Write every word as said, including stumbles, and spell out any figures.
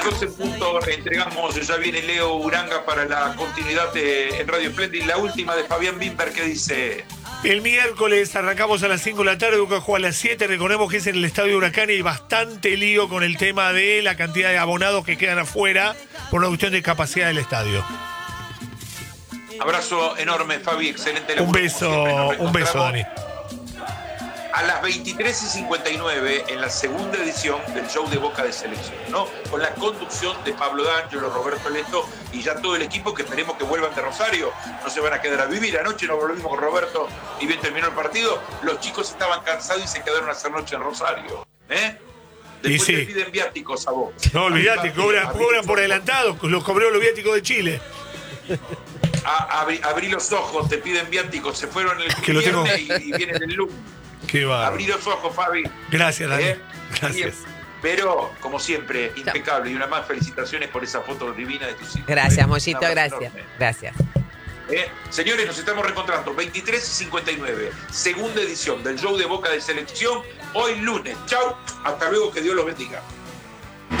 doce puntos entregamos, ya viene Leo Uranga para la continuidad de, en Radio Splendid. La última de Fabián Bimber que dice... El miércoles arrancamos a las cinco de la tarde, Boca juega a las siete. Recordemos que es en el Estadio Huracán y hay bastante lío con el tema de la cantidad de abonados que quedan afuera por una cuestión de capacidad del estadio. Abrazo enorme, Fabi, excelente. Un beso, un beso, Dani. A las veintitrés y cincuenta y nueve, en la segunda edición del show de Boca de Selección, ¿no? Con la conducción de Pablo D'Angelo, Roberto Leto y ya todo el equipo, que esperemos que vuelvan de Rosario. No se van a quedar a vivir. Anoche nos volvimos con Roberto y bien terminó el partido. Los chicos estaban cansados y se quedaron a hacer noche en Rosario. ¿Eh? Después sí. te piden viáticos a vos. No, olvidate, cobran, cobran por adelantado. Los cobró los viáticos de Chile. A, abrí, abrí los ojos, te piden viáticos. Se fueron el que viernes lo tengo... y, y vienen el lunes. Qué va. Abrí los ojos, Fabi. Gracias, Dani. ¿Eh? Gracias. Pero, como siempre, impecable. Y una más, felicitaciones por esa foto divina de tus hijos. Gracias, ¿eh? Mollito, gracias. Enorme. Gracias. ¿Eh? Señores, nos estamos reencontrando. veintitrés y cincuenta y nueve. Segunda edición del show de Boca de Selección. Hoy lunes. Chau. Hasta luego. Que Dios los bendiga.